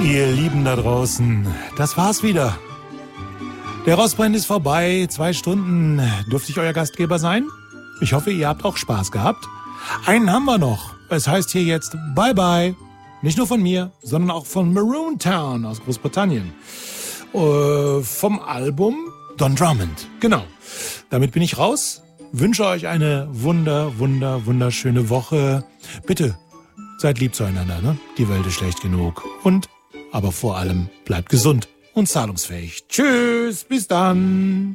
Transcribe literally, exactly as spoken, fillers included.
Ihr Lieben da draußen, das war's wieder. Der Rossbrenn ist vorbei. Zwei Stunden durfte ich euer Gastgeber sein. Ich hoffe, ihr habt auch Spaß gehabt. Einen haben wir noch. Es heißt hier jetzt Bye Bye. Nicht nur von mir, sondern auch von Maroon Town aus Großbritannien. Äh, vom Album Don Drummond. Genau. Damit bin ich raus. Wünsche euch eine wunder, wunder, wunderschöne Woche. Bitte, seid lieb zueinander, ne? Die Welt ist schlecht genug. Und, aber vor allem, bleibt gesund und zahlungsfähig. Tschüss, bis dann.